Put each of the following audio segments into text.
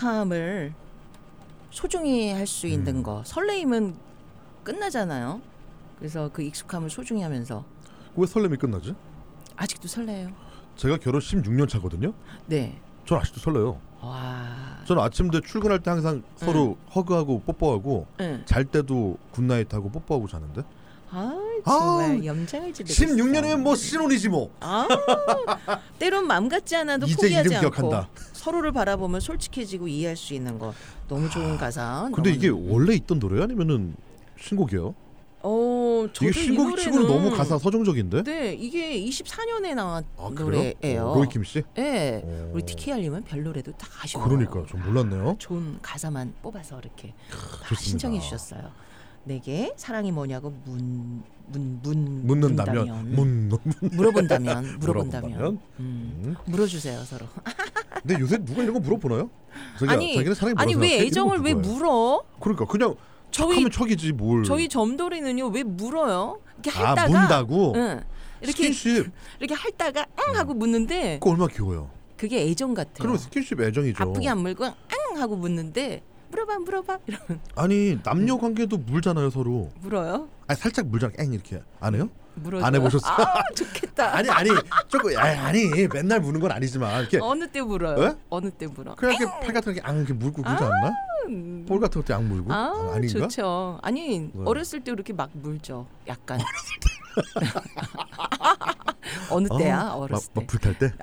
익숙함을 소중히 할 수 있는 거. 설레임은 끝나잖아요. 그래서 그 익숙함을 소중히 하면서. 왜 설렘이 끝나지? 아직도 설레요. 제가 결혼 16년 차거든요. 네. 전 아직도 설레요. 와. 저는 아침에 출근할 때 항상 서로 허그하고 뽀뽀하고 잘 때도 굿나잇하고 뽀뽀하고 자는데. 정말 염장을 지르고 16년이면 뭐 신혼이지 뭐. 때론 마음 같지 않아도 이제 포기하지 이름 않고 기억한다. 서로를 바라보면 솔직해지고 이해할 수 있는 거 너무 좋은 가사. 근데 이게 원래 있던 노래야 아니면은 신곡이에요? 저도 이게 신곡치고는 너무 가사 서정적인데? 네, 이게 24년에 나왔 그래요? 노래예요. 로이킴 씨? 네, 우리 TKR님은 별 노래도 다 아쉬워요. 그러니까 좀 몰랐네요. 좋은 가사만 뽑아서 이렇게 다 좋습니다. 신청해 주셨어요. 내게 사랑이 뭐냐고 묻는다면 물어본다면 물어주세요 서로. 근데 요새 누가 이런 거 물어보나요? 자기는 사랑이 아니 왜 애정을 왜 물어? 그러니까 그냥 척하면 척이지 뭘. 저희 점돌이는요 왜 물어요? 이렇게 핥다가 문다고? 응. 이렇게 스킨십 이렇게 핥다가 앙 하고 묻는데 그거 얼마나 귀여워요. 그게 애정 같아요. 그러면 스킨십 애정이죠. 아프게 안 물고 앙 하고 묻는데 물어봐 이러면. 아니 남녀 관계도 물잖아요 서로. 물어요? 아니 살짝 물잖아. 앵 이렇게 안 해요? 물어줘요? 안 해보셨어요? 좋겠다. 아니 조금 아니 맨날 무는 건 아니지만 이렇게 어느 때 물어요? 네? 어느 때 물어? 그냥 이렇게 팔 같은 게 앙 이렇게 물고 그러지 않나? 볼 같은 것도 앙 물고? 아닌가? 좋죠. 아니 어렸을 때 이렇게 막 물죠. 약간. 어느 때야? 어렸을 때. 막 불탈 때?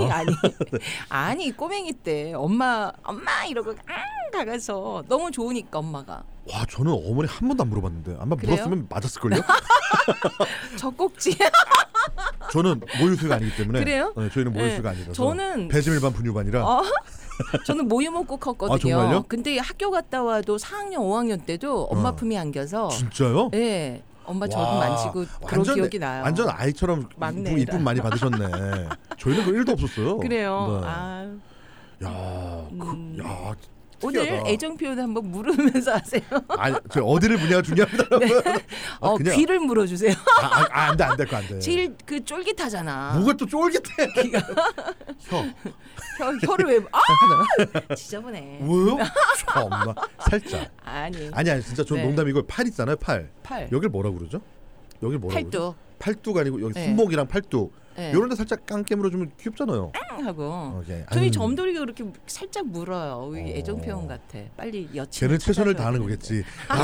아니 꼬맹이 때 엄마 이러고 가가서 너무 좋으니까 엄마가. 와 저는 어머니 한 번도 안 물어봤는데 아마 그래요? 물었으면 맞았을걸요? 젖꼭지. 저는 모유수가 아니기 때문에. 그래요? 네, 저희는 모유수가 아니라서. 저는 배지밀반 분유반이라. 저는 모유 먹고 컸거든요. 정말요? 근데 학교 갔다 와도 4학년 5학년 때도 엄마 품이 안겨서. 진짜요? 네. 엄마 저도 만지고 그런 기억이 나요. 완전 아이처럼 이쁨 많이 받으셨네. 저희는 그 1도 없었어요. 그래요. 네. 오늘 특이하다. 애정 표현 한번 물으면서 하세요. 아니, 저 어디를 물냐가 중요하더라고요. 네. 귀를 물어주세요. 안 돼. 제일 그 쫄깃하잖아. 뭐가 또 쫄깃해? 혀를 왜? 지저분해. 왜요? 엄마 살짝. 아니 진짜 전 농담이고 팔 있잖아요. 팔. 여길 뭐라 그러죠? 여길 뭐라 팔뚝. 그러죠? 팔뚝 아니고 여기 손목이랑 팔뚝. 이런 데 살짝 깡 깨물어주면 귀엽잖아요. 하고. 저희 점돌이가 그렇게 살짝 물어요. 우리 애정 표현 같아. 빨리 여친. 걔는 최선을 다하는 거겠지.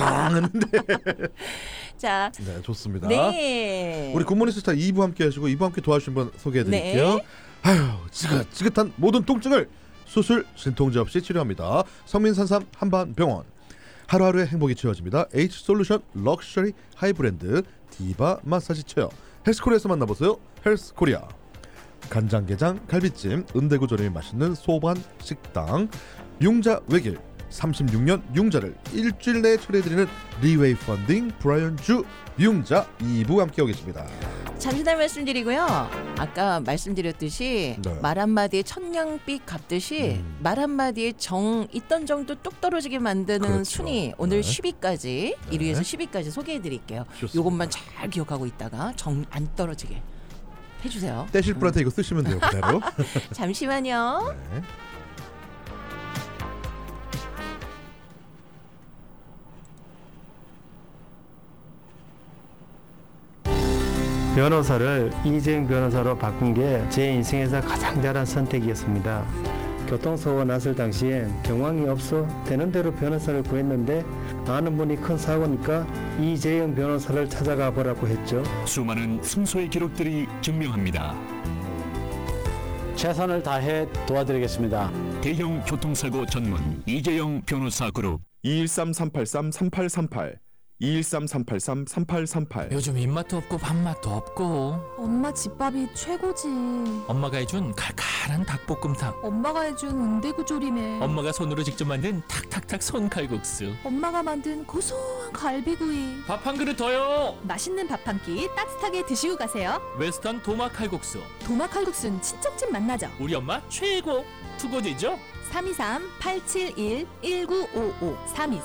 자, 네 좋습니다. 네. 우리 굿모닝 스타 2부 함께 하시고 2부 함께 도와주신 분 소개해드릴게요. 네. 지긋지긋한 모든 통증을 수술 진통제 없이 치료합니다. 성민산삼 한반병원. 하루하루의 행복이 채워집니다. H솔루션 럭셔리 하이브랜드 디바 마사지 체어. 헬스코리아에서 만나보세요. 헬스코리아. 간장게장 갈비찜 은대구조림이 맛있는 소반 식당. 융자 외길 36년 융자를 일주일 내에 처리해드리는 리웨이 펀딩 브라이언 주 융자 2부 함께하고 계십니다. 잠시만 말씀드리고요. 아까 말씀드렸듯이 말 한마디에 천냥빛 갚듯이 말 한마디에 정 있던 정도 뚝 떨어지게 만드는 순위 오늘 10위까지 1위에서 10위까지 소개해드릴게요. 요것만 잘 기억하고 있다가 정 안 떨어지게 해주세요. 떼실 분한테 이거 쓰시면 돼요. 그대로. 잠시만요. 네. 변호사를 이재용 변호사로 바꾼 게 제 인생에서 가장 잘한 선택이었습니다. 교통사고가 났을 당시엔 경황이 없어 되는 대로 변호사를 구했는데 아는 분이 큰 사고니까 이재용 변호사를 찾아가 보라고 했죠. 수많은 승소의 기록들이 증명합니다. 최선을 다해 도와드리겠습니다. 대형 교통사고 전문 이재용 변호사 그룹 213-383-3838 213-383-3838 요즘 입맛도 없고 밥맛도 없고 엄마 집밥이 최고지. 엄마가 해준 칼칼한 닭볶음탕, 엄마가 해준 은대구 조림에 엄마가 손으로 직접 만든 탁탁탁 손칼국수, 엄마가 만든 고소한 갈비구이. 밥 한 그릇 더요. 맛있는 밥 한 끼 따뜻하게 드시고 가세요. 웨스턴 도마 칼국수. 도마 칼국수는 친정집 맛나죠. 우리 엄마 최고. 투고지죠? 323-871-1955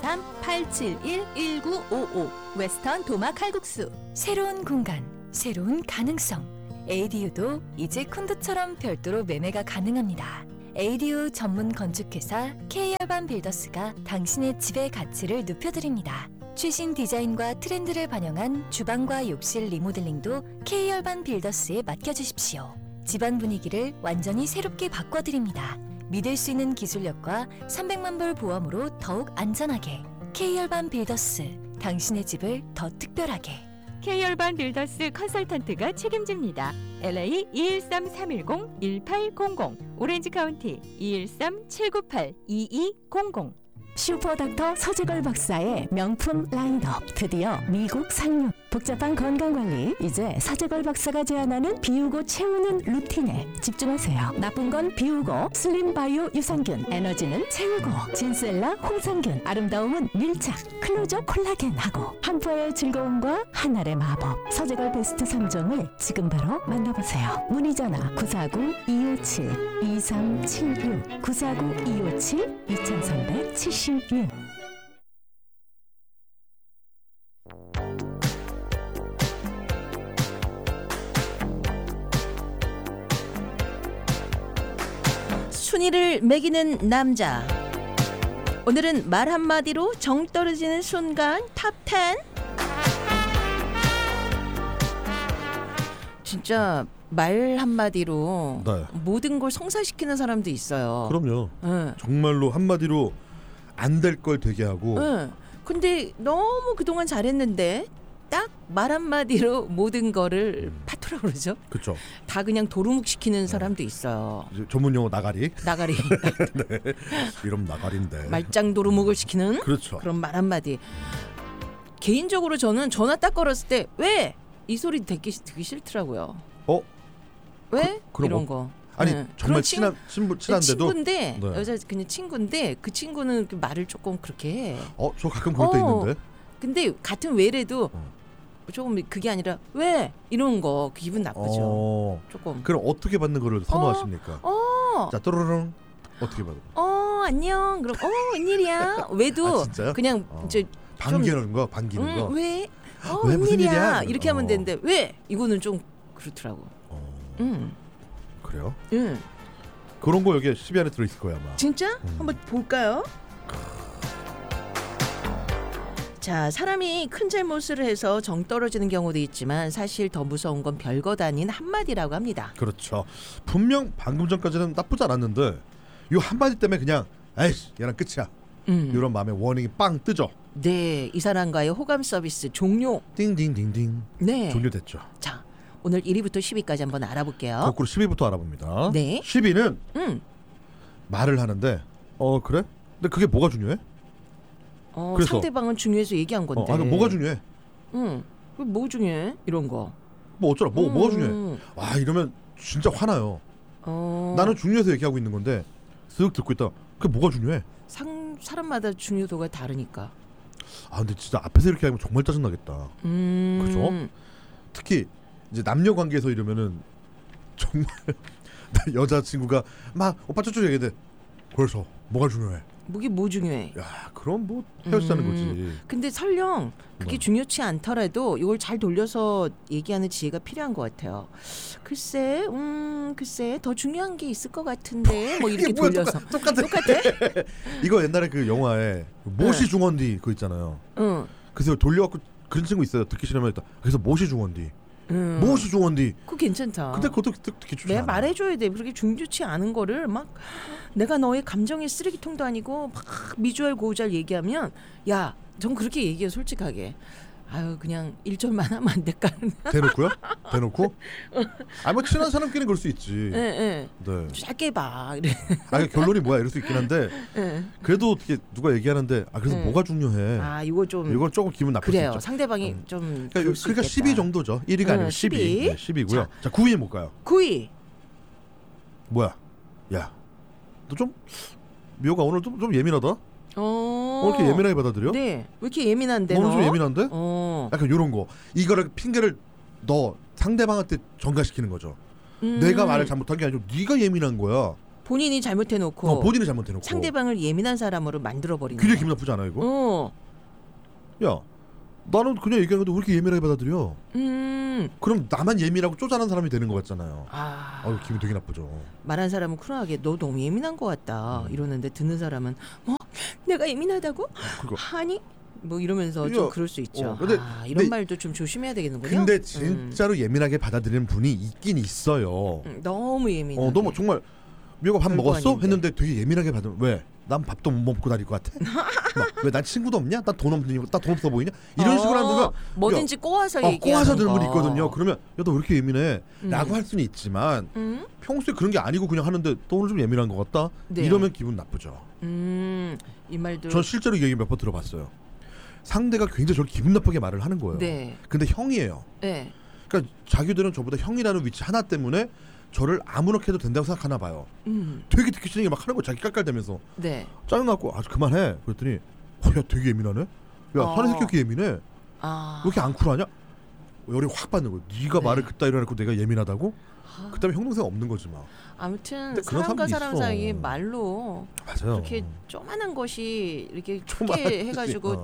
323-871-1955 웨스턴 도마 칼국수. 새로운 공간, 새로운 가능성. ADU도 이제 콘도처럼 별도로 매매가 가능합니다. ADU 전문 건축회사 K열반 빌더스가 당신의 집의 가치를 높여드립니다. 최신 디자인과 트렌드를 반영한 주방과 욕실 리모델링도 K열반 빌더스에 맡겨주십시오. 집안 분위기를 완전히 새롭게 바꿔드립니다. 믿을 수 있는 기술력과 300만 불 보험으로 더욱 안전하게. K열반 빌더스, 당신의 집을 더 특별하게. K열반 빌더스 컨설턴트가 책임집니다. LA 213-310-1800 오렌지 카운티 213-798-2200 슈퍼닥터 서재걸 박사의 명품 라인업 드디어 미국 상륙. 복잡한 건강관리 이제 서재걸 박사가 제안하는 비우고 채우는 루틴에 집중하세요. 나쁜 건 비우고 슬림바이오 유산균, 에너지는 채우고 진셀라 홍삼균, 아름다움은 밀착 클로저 콜라겐하고 한 포의 즐거움과 한 알의 마법. 서재걸 베스트 3종을 지금 바로 만나보세요. 문의 전화 949-257-2376 949-257-2376. 순위를 매기는 남자. 오늘은 말 한마디로 정 떨어지는 순간 탑 10. 진짜 말 한마디로 네. 모든 걸 성사시키는 사람도 있어요. 그럼요. 응. 정말로 한마디로 안 될 걸 되게 하고. 응. 근데 너무 그동안 잘했는데 딱 말 한마디로 모든 거를 파토라 그러죠. 그렇죠. 다 그냥 도루묵시키는 사람도 있어요. 전문 용어 나가리. 나가리. 네. 이름 나가리인데. 말짱 도루묵을 시키는 그렇죠. 그런 말 한마디. 개인적으로 저는 전화 딱 걸었을 때 왜? 이 소리 듣기 싫더라고요. 왜? 이런 거. 아니 네. 정말 그런 친한데도 친구인데 네. 여자 그냥 친구인데 그 친구는 그 말을 조금 그렇게 해. 저 가끔 그럴 때 있는데. 근데 같은 외래도 조금 그게 아니라 왜 이런 거 기분 나쁘죠. 조금. 그럼 어떻게 받는 거를 선호하십니까? 자 또르릉 어떻게 받아? 안녕. 그럼 웬일이야? 왜도 진짜요? 그냥 이제 반기는 거 반기는 거. 왜? 왜 무슨 웬일이야? 일이야? 이렇게 하면 되는데 왜? 이거는 좀 그렇더라고. 그래요? 응. 그런 거 여기 10위 안에 들어 있을 거야 아마. 진짜? 한번 볼까요? 자, 사람이 큰 잘못을 해서 정 떨어지는 경우도 있지만 사실 더 무서운 건 별것 아닌 한마디라고 합니다. 그렇죠. 분명 방금 전까지는 나쁘지 않았는데 이 한마디 때문에 그냥 에이씨 얘랑 끝이야. 이런 마음에 워닝이 빵 뜨죠. 네, 이 사람과의 호감 서비스 종료. 띵띵띵띵. 네. 종료됐죠. 자, 오늘 1위부터 10위까지 한번 알아볼게요. 거꾸로 10위부터 알아봅니다. 네. 10위는 말을 하는데 그래? 근데 그게 뭐가 중요해? 그래서 상대방은 중요해서 얘기한 건데. 뭐가 중요해? 뭐 중요해? 이런 거. 뭐 어쩌라? 뭐가 중요해? 와 이러면 진짜 화나요. 나는 중요해서 얘기하고 있는 건데 쓱 듣고 있다. 그게 뭐가 중요해? 사람마다 중요도가 다르니까. 근데 진짜 앞에서 이렇게 하면 정말 짜증나겠다. 그죠? 특히 이제 남녀 관계에서 이러면은 정말 여자친구가 막 오빠 저쪽 얘기해. 그래서 뭐가 중요해? 뭐 중요해? 야 그럼 뭐 헤어지자는 거지. 근데 설령 그게 중요치 않더라도 이걸 잘 돌려서 얘기하는 지혜가 필요한 것 같아요. 글쎄 더 중요한 게 있을 것 같은데 뭐 이렇게 돌려서. 똑같아? 이거 옛날에 그 영화에 모시 중원디 그거 있잖아요. 그래서 돌려갖고 그런 친구 있어요. 듣기 싫으면 일단 그래서 모시 중원디. 모시 중원디. 그거 괜찮다. 근데 그것도 듣기 좋지 내가 않아. 말해줘야 돼. 그렇게 중요치 않은 거를 막 내가 너의 감정의 쓰레기통도 아니고 막 미주알 고우잘 얘기하면 야, 전 그렇게 얘기해 솔직하게. 그냥 1절만 하면 안 될까? 대놓고요? 대놓고? 뭐 친한 사람끼리는 그럴 수 있지. 네. 짧게 봐. 이래. 결론이 뭐야 이럴 수 있긴 한데 그래도 어떻게 누가 얘기하는데 그래서 뭐가 중요해? 이거 조금 기분 나쁠 그래요. 수 있죠. 상대방이 좀 그러니까 10위 정도죠. 1위가 아니고 10위. 네, 10위고요. 자 9위는 뭘까요? 9위. 뭐야? 야, 너 좀 미호가 오늘 좀 예민하다. 왜 이렇게 예민하게 받아들여? 네. 왜 이렇게 예민한데 오늘 너? 좀 예민한데? 약간 이런 거. 이거를 핑계를 너 상대방한테 전가시키는 거죠. 내가 말을 잘못한 게 아니고 네가 예민한 거야. 본인이 잘못해놓고. 본인이 잘못해놓고. 상대방을 예민한 사람으로 만들어버리는. 굉장히 기분 나쁘지 않아 이거? 야, 나는 그냥 얘기한 건데 왜 이렇게 예민하게 받아들여? 그럼 나만 예민하고 쪼잔한 사람이 되는 것 같잖아요. 기분 되게 나쁘죠. 말한 사람은 쿨하게 너 너무 예민한 것 같다 이러는데 듣는 사람은 내가 예민하다고? 아니 뭐 이러면서 좀 그럴 수 있죠. 이런 말도 좀 조심해야 되겠는군요. 근데 진짜로 예민하게 받아들이는 분이 있긴 있어요. 너무 예민해. 너무 정말 미호가 밥 먹었어? 했는데 되게 예민하게 받으면 왜? 난 밥도 못 먹고 다닐 것 같아? 왜 난 친구도 없냐? 나 돈 없어 보이냐? 이런 식으로 하면 뭐든지 꼬아서 얘기하는 꼬아서 들은 분이 있거든요. 그러면 야, 너 왜 이렇게 예민해? 라고 할 수는 있지만 평소에 그런 게 아니고 그냥 하는데 너 오늘 좀 예민한 것 같다? 네. 이러면 기분 나쁘죠. 이 말도 전 실제로 얘기 몇 번 들어봤어요. 상대가 굉장히 저를 기분 나쁘게 말을 하는 거예요. 네. 근데 형이에요. 네. 그러니까 자기들은 저보다 형이라는 위치 하나 때문에 저를 아무렇게 해도 된다고 생각하나 봐요. 되게 듣기 싫은 얘기 막 하는 거 자기 깔깔대면서. 네. 짜증나고 그만해. 그랬더니 야 되게 예민하네. 야 사내 새끼 예민해. 왜 이렇게 안 쿨하냐? 열이 확 받는 거예요. 네가 말을 그따위로 해놓고 내가 예민하다고? 그다음에 형 동생 없는 거지 막. 아무튼 사람과 사람 사이에 말로 맞아요. 그렇게 조만한 것이 이렇게 크게 해가지고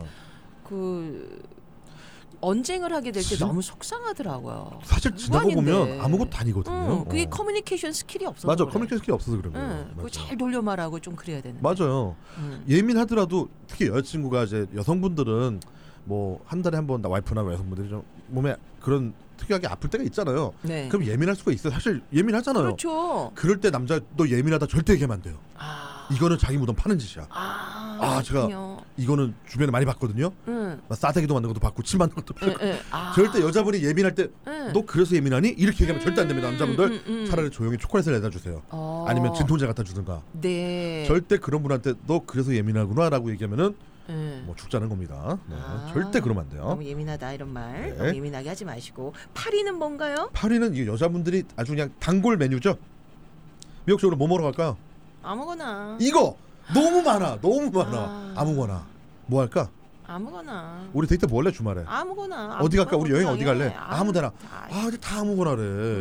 언쟁을 하게 될 때 너무 속상하더라고요. 사실 지나고 보면 아무것도 아니거든요. 그게 커뮤니케이션 스킬이 없어서 맞아. 커뮤니케이션 스킬이 없어서 그런 거예요. 그거 잘 돌려 말하고 좀 그래야 되는. 맞아요. 예민하더라도 특히 여자친구가 이제 여성분들은 뭐 한 달에 한 번 와이프나 여성분들이 좀 몸에 그런 특이하게 아플 때가 있잖아요. 네. 그럼 예민할 수가 있어요. 사실 예민하잖아요. 그렇죠. 그럴 때 남자 너 예민하다 절대 얘기하면 안 돼요. 이거는 자기 무덤 파는 짓이야. 제가 이거는 주변에 많이 봤거든요. 싸대기도 맞는 것도 봤고 침 맞는 것도 봤고. 절대 여자분이 예민할 때 너 그래서 예민하니? 이렇게 얘기하면 절대 안 됩니다. 남자분들 차라리 조용히 초콜릿을 내다 주세요. 아니면 진통제 갖다 주든가. 네. 절대 그런 분한테 너 그래서 예민하구나라고 얘기하면은 뭐 죽자는 겁니다. 네. 절대 그러면 안 돼요. 너무 예민하다 이런 말 너무 예민하게 하지 마시고. 파리는 뭔가요? 파리는 이 여자분들이 아주 그냥 단골 메뉴죠. 미역적으로 뭐 먹으러 갈까요? 아무거나. 이거 너무 많아. 아무거나. 뭐 할까? 아무거나. 우리 데이트 뭐 할래 주말에? 아무거나. 어디 갈까? 우리 여행 어디 갈래? 아무데나. 다 아무거나래.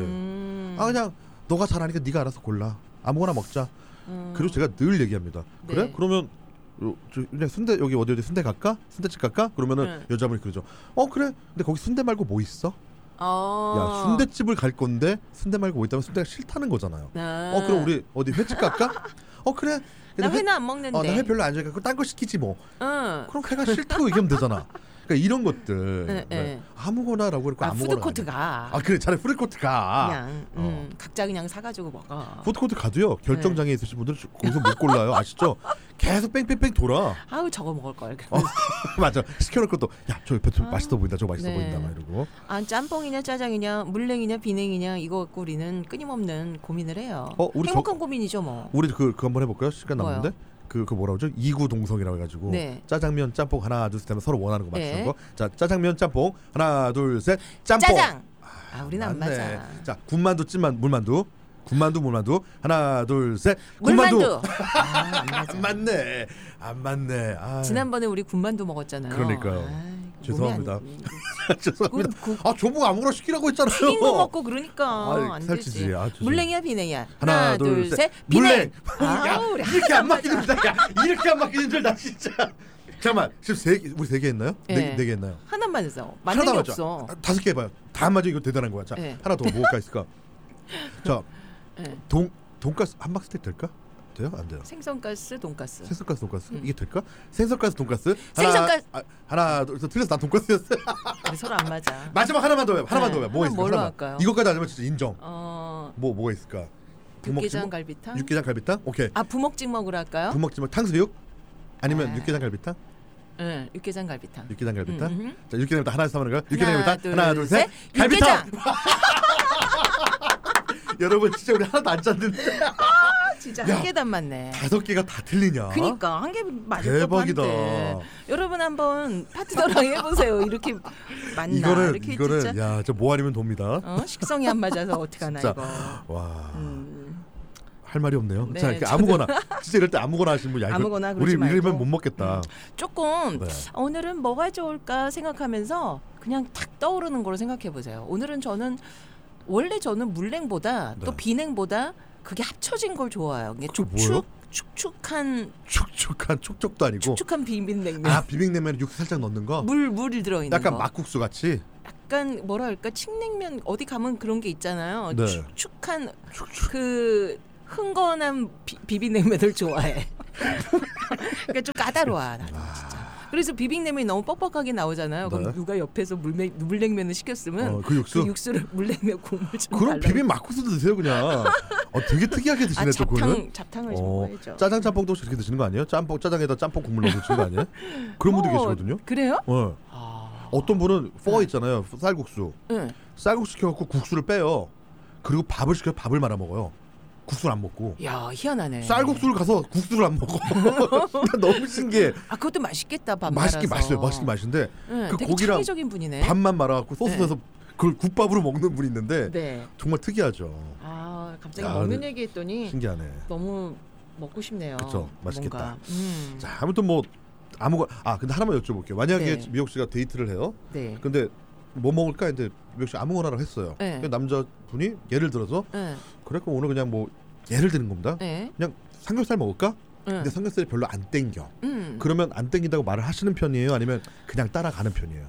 그냥 너가 잘하니까 네가 알아서 골라. 아무거나 먹자. 그리고 제가 늘 얘기합니다. 네. 그래? 그러면 그냥 순대 여기 어디 순대 갈까? 순대집 갈까? 그러면은 여자분이 그러죠. 그래. 근데 거기 순대 말고 뭐 있어? 야 순대집을 갈 건데 순대 말고 뭐 있다면 순대가 싫다는 거잖아요. 그럼 우리 어디 횟집 갈까? 그래. 나 회는 안 먹는데. 나 회 별로 안 좋아해. 딴 거 시키지 뭐. 그럼 회가 싫다고 얘기하면 되잖아. 그러니까 이런 것들 아무거나라고 그러고 아무거나. 푸드코트 가. 그래 차라리 푸드코트 가. 그냥 각자 그냥 사가지고 먹어. 푸드코트 가도요. 결정장애 있으신 분들 거기서 못 골라요. 아시죠? 계속 뺑뺑뺑 돌아. 저거 먹을 걸. 맞아. 시켜놓고 또 야 저 옆에 좀 맛있어 보인다. 저거 맛있어 보인다. 막 이러고. 짬뽕이냐 짜장이냐 물냉이냐 비냉이냐 이거 갖고 우리는 끊임없는 고민을 해요. 행복한 고민이죠 뭐. 우리 그 한번 해볼까요? 시간 남는데. 그 뭐라고 그러죠? 이구동성이라고 해가지고 짜장면 짬뽕 하나 둘 셋 하면 서로 원하는 거 맞추는 거. 자 짜장면 짬뽕 하나 둘 셋 짬뽕. 짜장. 우리는 안 맞아. 자 군만두 찐만 물만두. 군만두 물만두 하나 둘 셋 군만두. 안 맞네. 지난번에 우리 군만두 먹었잖아요. 그러니까요. 죄송합니다. 죄송합니다. 저보고 아무거나 시키라고 했잖아요. 튀긴 거 먹고 그러니까 안 살찌지. 되지. 물냉이야 비냉이야. 하나 둘 셋 비냉. 이렇게 안 맞기는 이렇게 안 맞기는 줄 나 진짜. 잠깐만 지금 우리 3개 했나요? 네 개 했나요? 하나만 했어. 맞는 게 없어. 5개 해봐요. 다 안 맞아. 이거 대단한 거야. 자 하나 더 뭐가 있을까? 자 돈가스 함박 스테이크 될까? 돼요? 안 돼요? 생선가스 돈가스. 생선가스 돈가스? 이게 될까? 생선가스 돈가스? 하나 둘 틀렸어. 난 돈가스였어. 우리 서로 안 맞아. 마지막 하나만 더 해. 뭐가 있을까? 뭘로 할까요? 이것까지 아니면 진짜 인정. 뭐가 있을까? 육개장 갈비탕? 육개장 갈비탕? 오케이. 부먹찍 먹으러 할까요? 부먹찍 탕수육? 아니면 육개장 갈비탕? 네, 육개장 갈비탕. 육개장 갈비탕? 자, 육개장 갈비탕 하나씩 사면 거야. 육개장 갈비탕 하나 둘 셋 갈비탕. 여러분 진짜 우리 하나도 안 짰는데. 진짜 한 개도 안 맞네. 5개가 다 틀리냐? 그니까 한 개 맞을 대박이다. 여러분 한번 파트너랑 해보세요. 이렇게 맞나? 이거는 진짜. 야, 저 뭐 아니면 돕니다. 식성이 안 맞아서 어떡하나 이거. 와. 할 말이 없네요. 자, 이렇게 아무거나 진짜 이럴 때 아무거나 하시는 분 아무거나 우리 이러면 못 먹겠다. 조금 오늘은 뭐가 좋을까 생각하면서 그냥 탁 떠오르는 걸로 생각해 보세요. 오늘은 원래 저는 물냉보다 또 비냉보다 그게 합쳐진 걸 좋아해요. 이게 축축한 촉촉도 아니고 축축한 비빔냉면. 비빔냉면에 육수 살짝 넣는 거. 물이 들어 있는 약간 거. 막국수 같이. 약간 뭐랄까 칡냉면 어디 가면 그런 게 있잖아요. 네. 축축한 그 흥건한 비빔냉면을 좋아해. 그러니까 좀 까다로워. 나는 진짜. 그래서 비빔냉면이 너무 뻑뻑하게 나오잖아요. 네. 그럼 누가 옆에서 물냉면을 시켰으면 그 육수를 물냉면 국물 좀 그럼 달라고. 비빔 막국수 드세요 그냥. 되게 특이하게 드시네 또 그거는. 잡탕을 좀 먹어야죠. 짜장 짬뽕도 그렇게 드시는 거 아니에요? 짜장에다 짬뽕 국물 넣어 드시는 거 아니에요? 그런 분도 계시거든요. 그래요? 네. 어떤 분은 포 있잖아요. 쌀국수. 응. 쌀국수 시켜갖고 국수를 빼요. 그리고 밥을 시켜 밥을 말아 먹어요. 국수를 안 먹고. 야 희한하네. 쌀국수를 가서 국수를 안 먹어. 너무 신기해. 그것도 맛있겠다. 밥 맛있긴 말아서. 맛있어요. 맛있긴 맛있는데 그 되게 고기랑 창의적인 분이네. 밥만 말아갖고 소스 넣어서 그걸 국밥으로 먹는 분이 있는데 네. 정말 특이하죠. 갑자기 먹는 얘기했더니 신기하네. 너무 먹고 싶네요. 그렇죠. 맛있겠다. 뭔가. 자 아무튼 뭐 근데 하나만 여쭤볼게요. 만약에 네. 미혁 씨가 데이트를 해요. 네. 근데 뭐 먹을까 했는데 미혁 씨 아무거나라고 했어요. 네. 남자분이 예를 들어서 네. 그래 그럼 오늘 그냥 뭐 예를 드는 겁니다. 네. 그냥 삼겹살 먹을까? 네. 근데 삼겹살이 별로 안 땡겨. 그러면 안 땡긴다고 말을 하시는 편이에요? 아니면 그냥 따라가는 편이에요?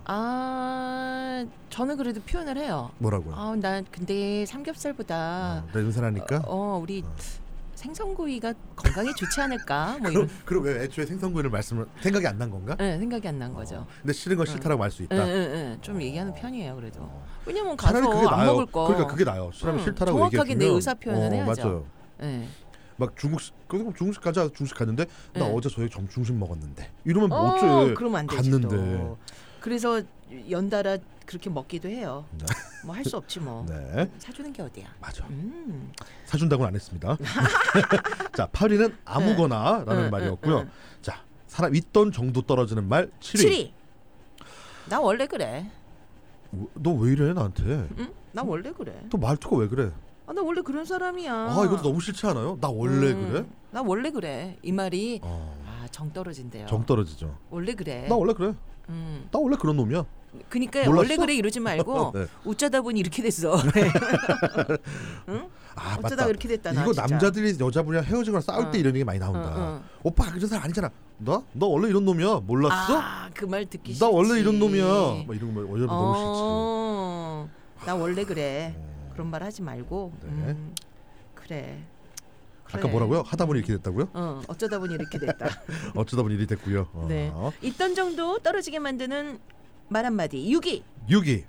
저는 그래도 표현을 해요. 뭐라고요? 난 근데 삼겹살보다 냄새나니까? 우리 생선구이가 건강에 좋지 않을까? 뭐 이런. 그럼 왜 애초에 생선구이를 생각이 안 난 건가? 네, 생각이 안 난 거죠. 근데 싫은 건 싫다라고 말 수 있다. 좀 얘기하는 편이에요, 그래도. 왜냐면 차라리 가서 그게 안 나아요. 먹을 거. 그러니까 그게 나아요. 싫으면 싫다라고 정확하게 얘기해주면. 내 의사 표현을 해야죠. 맞아요. 네. 막 중식 가자 중식 갔는데 나 어제 저녁 중식 먹었는데 이러면 어째 그러면 안 되지 갔는데 또. 그래서 연달아 그렇게 먹기도 해요. 네. 뭐 할 수 없지 뭐. 네. 사주는 게 어디야. 맞아. 사준다고는 안 했습니다. 자 8위는 아무거나라는 말이었고요. 자 사람 있던 정도 떨어지는 말 7위. 나 원래 그래. 너 왜 이래 나한테? 응? 나 원래 그래. 또 말투가 왜 그래? 나 원래 그런 사람이야. 이것도 너무 싫지 않아요? 나 원래 그래? 나 원래 그래. 이 말이 정 떨어진대요. 정 떨어지죠. 원래 그래. 나 원래 그래. 나 원래 그런 놈이야. 그러니까 몰랐어? 원래 그래 이러지 말고 네. 어쩌다 보니 이렇게 됐어. 응? 어쩌다 맞다. 이렇게 됐다. 나 이거 진짜. 남자들이 여자분이랑 헤어지거나 싸울 때 이런 얘기 많이 나온다. 오빠 그런 사람 아니잖아. 너 원래 이런 놈이야. 몰랐어? 그 말 듣기 싫지. 나 원래 이런 놈이야. 막 이런 거 여자분 너무 싫지. 나 원래 그래. 그런 말 하지 말고. 네. 그래. 아까 뭐라고요? 하다 보니 이렇게 됐다고요? 어쩌다 보니 이렇게 됐다. 어쩌다 보니 이렇게 됐고요. 네. 있던 정도 떨어지게 만드는 말 한마디. 6위. 6위.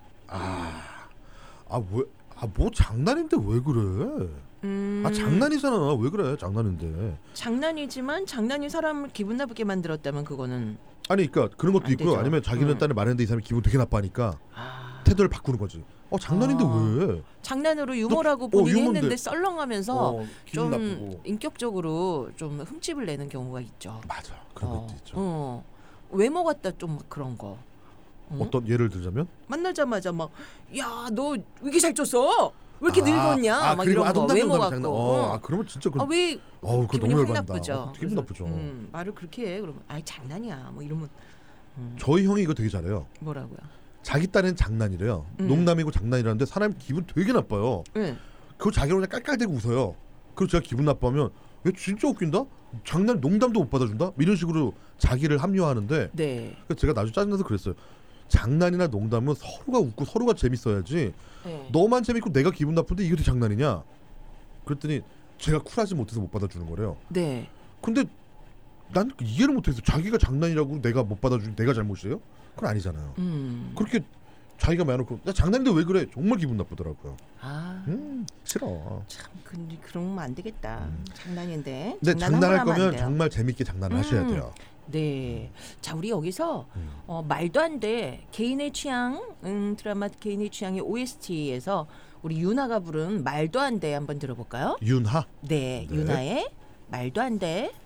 뭐 장난인데 왜 그래? 장난이잖아. 왜 그래? 장난인데. 장난이지만 장난이 사람을 기분 나쁘게 만들었다면 그거는 아니 그러니까 그런 것도 있고요. 되죠. 아니면 자기는 딴에 말했는데 이 사람이 기분 되게 나빠하니까 태도를 바꾸는 거지. 장난인데 왜? 장난으로 유머라고 본인이 유머인데. 했는데 썰렁하면서 기분 좀 나쁘고. 인격적으로 좀 흠집을 내는 경우가 있죠. 맞아. 그런 것도 있죠. 외모 같다 좀 그런 거. 어떤 예를 들자면? 만나자마자 막 야 너 왜 이렇게 살쪘어? 왜 이렇게 늙었냐? 막 이런 거 외모 같고. 그러면 진짜 왜 그거 기분이 너무 확 열받는다. 나쁘죠. 기분 나쁘죠. 말을 그렇게 해. 그러면 장난이야. 뭐 이러면 저희 형이 이거 되게 잘해요. 뭐라고요? 자기 딴엔 장난이래요. 농담이고 장난이라는데 사람 기분 되게 나빠요. 그거 자기가 그냥 깔깔대고 웃어요. 그리고 제가 기분 나빠하면 얘 진짜 웃긴다? 장난 농담도 못 받아준다? 이런 식으로 자기를 합리화하는데 그래서 제가 나중에 짜증나서 그랬어요. 장난이나 농담은 서로가 웃고 서로가 재밌어야지. 너만 재밌고 내가 기분 나쁜데 이게 어떻게 장난이냐? 그랬더니 제가 쿨하지 못해서 못 받아주는 거래요. 네. 근데 난 이해를 못해서 자기가 장난이라고 내가 못 받아주는 내가 잘못이에요? 그건 아니잖아요. 그렇게 자기가 말해놓고 나 장난인데 왜 그래? 정말 기분 나쁘더라고요. 싫어. 참 그러면 안 되겠다. 장난인데. 근데 장난할 거면 정말 재밌게 장난을 하셔야 돼요. 네. 자 우리 여기서 말도 안 돼. 개인의 취향 드라마 개인의 취향의 OST에서 우리 윤하가 부른 말도 안 돼 한번 들어볼까요? 윤하? 네. 윤하의 말도 안 돼.